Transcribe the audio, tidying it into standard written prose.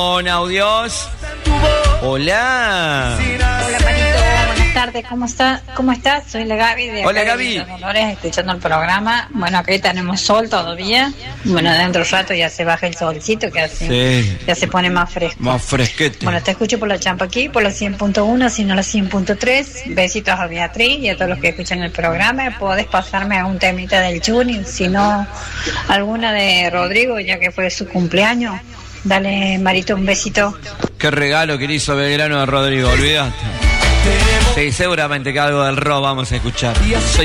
Con audios. Hola. Hola Marito, buenas tardes, ¿cómo estás? Soy la Gaby de Hola Gaby. Dolores, escuchando el programa. Bueno, aquí tenemos sol todavía. Bueno, dentro de un rato ya se baja el solcito, que hace, Sí. ya se pone más fresco. Más fresquete. Bueno, te escucho por la Champaquí, por la 100.1, sino la 100.3. Besitos a Beatriz y a todos los que escuchan el programa. Podés pasarme a un temita del Chuni, si no alguna de Rodrigo, ya que fue su cumpleaños. Dale, Marito, un besito. Qué regalo que le hizo Belgrano a Rodrigo, olvidaste. Sí, seguramente que algo del rock vamos a escuchar.